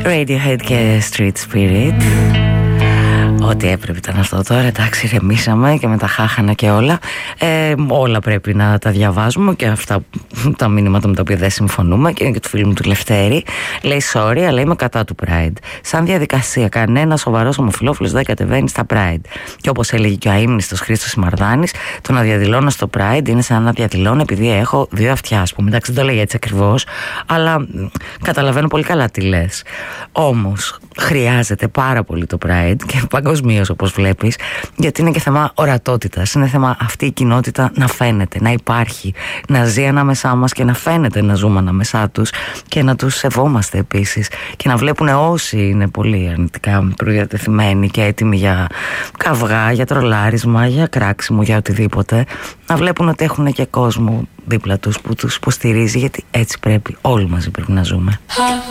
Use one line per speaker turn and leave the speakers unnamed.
Radiohead και Street Spirit. Ό,τι έπρεπε ήταν αυτό τώρα. Εντάξει, ρεμίσαμε και με τα χάχανα και όλα. Όλα πρέπει να τα διαβάζουμε, και αυτά τα μηνύματα με τα οποία δεν συμφωνούμε. Και του φίλου μου του Λευτέρη. Λέει sorry, αλλά είμαι κατά του Pride. Σαν διαδικασία, κανένα σοβαρό ομοφυλόφιλος δεν κατεβαίνει στα Pride. Και όπως έλεγε και ο αείμνηστος Χρήστος Σιμαρδάνης, το να διαδηλώνω στο Pride είναι σαν να διαδηλώνω επειδή έχω δύο αυτιά, ας πούμε. Εντάξει, δεν το λέει έτσι ακριβώς, αλλά καταλαβαίνω πολύ καλά τι λες. Όμως χρειάζεται πάρα πολύ το Pride, και παγκοσμίως όπως βλέπεις, γιατί είναι και θέμα ορατότητας. Είναι θέμα αυτή η κοινότητα να φαίνεται, να υπάρχει, να ζει ανάμεσά μας και να φαίνεται να ζούμε ανάμεσά τους, και να τους σεβόμαστε επίσης, και να βλέπουν όσοι είναι πολύ αρνητικά προδιατεθειμένοι και έτοιμοι για καυγά, για τρολάρισμα, για κράξιμο, για οτιδήποτε, να βλέπουν ότι έχουν και κόσμο δίπλα τους που τους υποστηρίζει, γιατί έτσι πρέπει, όλοι μαζί πρέπει να ζούμε.